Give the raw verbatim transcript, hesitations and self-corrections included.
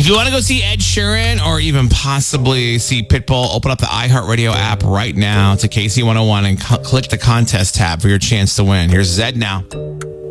If you want to go see Ed Sheeran or even possibly see Pitbull, open up the iHeartRadio app right now to K C one oh one and co- click the contest tab for your chance to win. Here's Zed now.